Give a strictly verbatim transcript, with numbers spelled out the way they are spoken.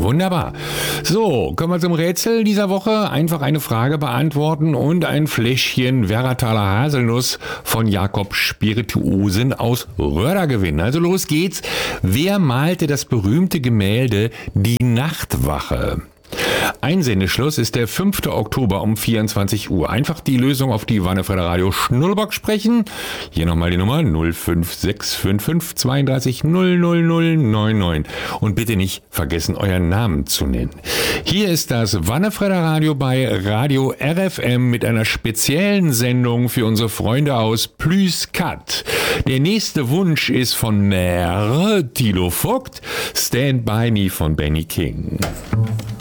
Wunderbar. So, kommen wir zum Rätsel dieser Woche. Einfach eine Frage beantworten und ein Fläschchen Werrataler Haselnuss von Jakob Spirituosen aus Röder gewinnen. Also los geht's. Wer malte das berühmte Gemälde Die Nachtwache? Einsendeschluss ist der fünfte Oktober um vierundzwanzig Uhr. Einfach die Lösung auf die Wannefreier Radio Schnurrbock sprechen. Hier nochmal die Nummer null fünf sechs fünf fünf zwei drei null null null neun neun. Und bitte nicht vergessen, euren Namen zu nennen. Hier ist das Wannefreier Radio bei Radio R F M mit einer speziellen Sendung für unsere Freunde aus Plüskat. Der nächste Wunsch ist von Mer Tilo Vogt, Stand By Me von Benny King.